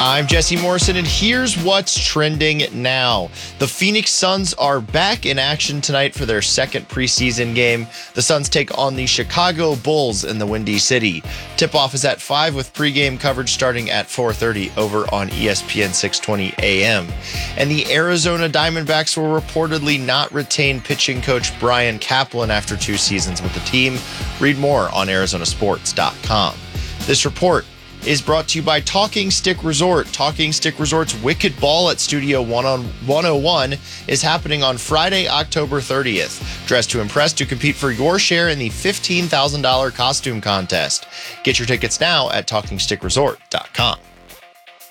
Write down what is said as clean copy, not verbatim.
I'm Jesse Morrison, and here's what's trending now. The Phoenix Suns are back in action tonight for their second preseason game. The Suns take on the Chicago Bulls in the Windy City. Tip-off is at 5 with pregame coverage starting at 4:30 over on ESPN 620 AM. And the Arizona Diamondbacks will reportedly not retain pitching coach Brian Kaplan after 2 seasons with the team. Read more on ArizonaSports.com. This report is brought to you by Talking Stick Resort. Talking Stick Resort's Wicked Ball at Studio 101 is happening on Friday, October 30th. Dress to impress to compete for your share in the $15,000 costume contest. Get your tickets now at TalkingStickResort.com.